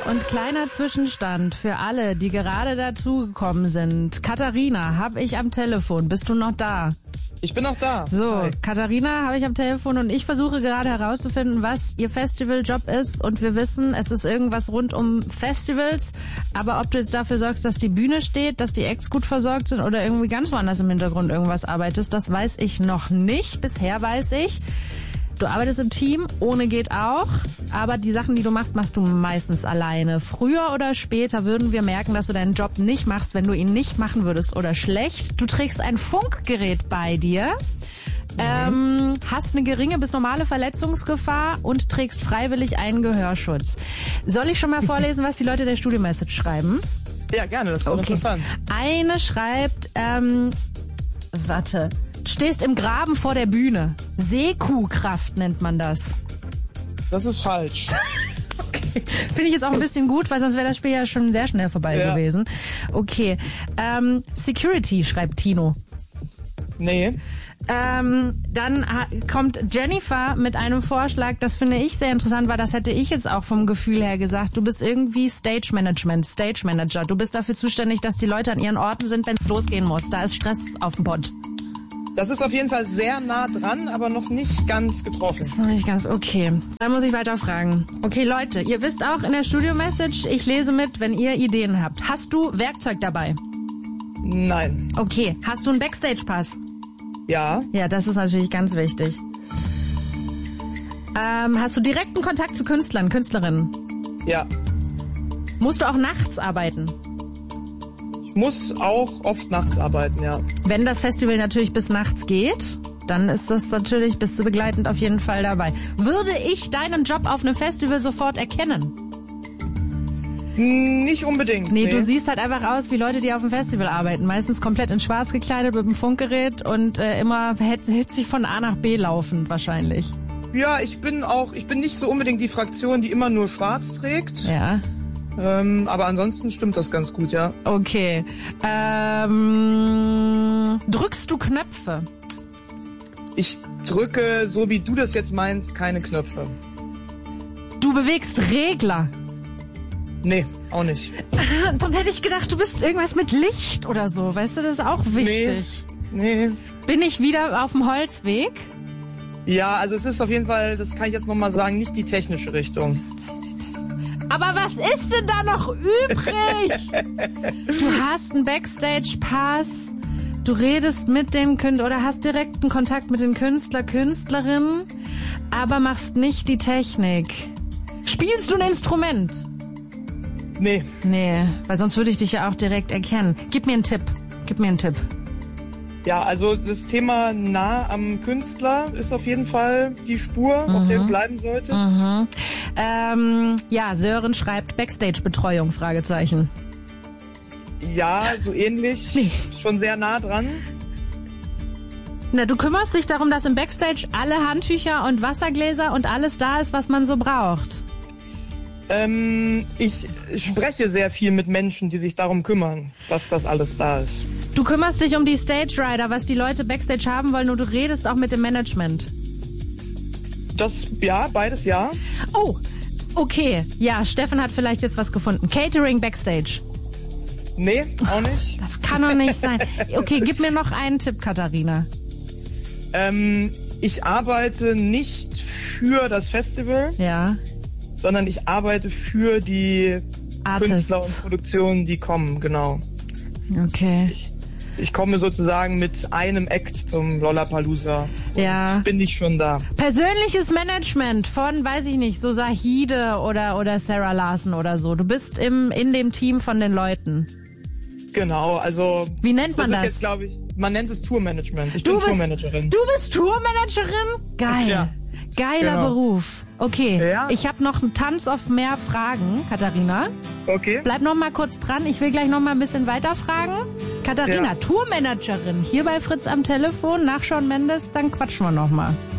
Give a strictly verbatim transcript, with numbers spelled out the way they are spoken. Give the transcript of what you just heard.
Und kleiner Zwischenstand für alle, die gerade dazugekommen sind. Katharina, habe ich am Telefon. Bist du noch da? Ich bin noch da. So, Hi. Katharina habe ich am Telefon und ich versuche gerade herauszufinden, was ihr Festivaljob ist. Und wir wissen, es ist irgendwas rund um Festivals. Aber ob du jetzt dafür sorgst, dass die Bühne steht, dass die Acts gut versorgt sind oder irgendwie ganz woanders im Hintergrund irgendwas arbeitest, das weiß ich noch nicht. Bisher weiß ich, du arbeitest im Team, ohne geht auch, aber die Sachen, die du machst, machst du meistens alleine. Früher oder später würden wir merken, dass du deinen Job nicht machst, wenn du ihn nicht machen würdest oder schlecht. Du trägst ein Funkgerät bei dir, mhm. ähm, hast eine geringe bis normale Verletzungsgefahr und trägst freiwillig einen Gehörschutz. Soll ich schon mal vorlesen, was die Leute der Studio-Message schreiben? Ja, gerne, das ist okay. Interessant. Eine schreibt, ähm, warte... Stehst im Graben vor der Bühne. Seekuhkraft nennt man das. Das ist falsch. Okay. Finde ich jetzt auch ein bisschen gut, weil sonst wäre das Spiel ja schon sehr schnell vorbei ja. gewesen. Okay. Ähm, Security, schreibt Tino. Nee. Ähm, dann kommt Jennifer mit einem Vorschlag, das finde ich sehr interessant, weil das hätte ich jetzt auch vom Gefühl her gesagt. Du bist irgendwie Stage Management, Stage Manager. Du bist dafür zuständig, dass die Leute an ihren Orten sind, wenn es losgehen muss. Da ist Stress auf dem Pott. Das ist auf jeden Fall sehr nah dran, aber noch nicht ganz getroffen. Das ist noch nicht ganz, okay. Dann muss ich weiter fragen. Okay, Leute, ihr wisst auch in der Studio-Message, ich lese mit, wenn ihr Ideen habt. Hast du Werkzeug dabei? Nein. Okay, hast du einen Backstage-Pass? Ja. Ja, das ist natürlich ganz wichtig. Ähm, hast du direkten Kontakt zu Künstlern, Künstlerinnen? Ja. Musst du auch nachts arbeiten? Muss auch oft nachts arbeiten, ja. Wenn das Festival natürlich bis nachts geht, dann ist das natürlich, bist du begleitend auf jeden Fall dabei. Würde ich deinen Job auf einem Festival sofort erkennen? Nicht unbedingt. Nee, nee, du siehst halt einfach aus wie Leute, die auf dem Festival arbeiten. Meistens komplett in schwarz gekleidet mit dem Funkgerät und äh, immer hitzig von A nach B laufend wahrscheinlich. Ja, ich bin auch, ich bin nicht so unbedingt die Fraktion, die immer nur schwarz trägt. Ja. Ähm, aber ansonsten stimmt das ganz gut, ja. Okay. Ähm, drückst du Knöpfe? Ich drücke, so wie du das jetzt meinst, keine Knöpfe. Du bewegst Regler? Nee, auch nicht. Sonst hätte ich gedacht, du bist irgendwas mit Licht oder so. Weißt du, das ist auch wichtig. Nee. nee. Bin ich wieder auf dem Holzweg? Ja, also es ist auf jeden Fall, das kann ich jetzt nochmal sagen, nicht die technische Richtung. Aber was ist denn da noch übrig? Du hast einen Backstage-Pass, du redest mit den Künstlern oder hast direkten Kontakt mit den Künstler, Künstlerinnen, aber machst nicht die Technik. Spielst du ein Instrument? Nee. Nee, weil sonst würde ich dich ja auch direkt erkennen. Gib mir einen Tipp. Gib mir einen Tipp. Ja, also das Thema nah am Künstler ist auf jeden Fall die Spur, mhm. auf der du bleiben solltest. Mhm. Ähm, ja, Sören schreibt Backstage-Betreuung, Fragezeichen. Ja, so ähnlich. Nee. Schon sehr nah dran. Na, du kümmerst dich darum, dass im Backstage alle Handtücher und Wassergläser und alles da ist, was man so braucht. Ähm, ich spreche sehr viel mit Menschen, die sich darum kümmern, dass das alles da ist. Du kümmerst dich um die Stage Rider, was die Leute Backstage haben wollen, und du redest auch mit dem Management. Das, ja, beides ja. Oh, okay. Ja, Steffen hat vielleicht jetzt was gefunden. Catering Backstage. Nee, auch nicht. Das kann doch nicht sein. Okay, gib mir noch einen Tipp, Katharina. Ähm, ich arbeite nicht für das Festival. Ja. Sondern ich arbeite für die Artists. Künstler und Produktionen, die kommen, genau. Okay. Ich, ich komme sozusagen mit einem Act zum Lollapalooza. Ja. Bin ich schon da. Persönliches Management von, weiß ich nicht, so Sahide oder, oder Sarah Larson oder so. Du bist im, in dem Team von den Leuten. Genau, also... Wie nennt man das? Das ist jetzt, glaube ich, man nennt es Tourmanagement. Ich du bin bist, Tourmanagerin. Du bist Tourmanagerin? Geil. Ja. Geiler genau. Beruf. Okay, ja. Ich habe noch tons of mehr Fragen, Katharina. Okay. Bleib noch mal kurz dran, ich will gleich noch mal ein bisschen weiter fragen. Katharina, ja. Tourmanagerin, hier bei Fritz am Telefon, nach Shawn Mendes, dann quatschen wir noch mal.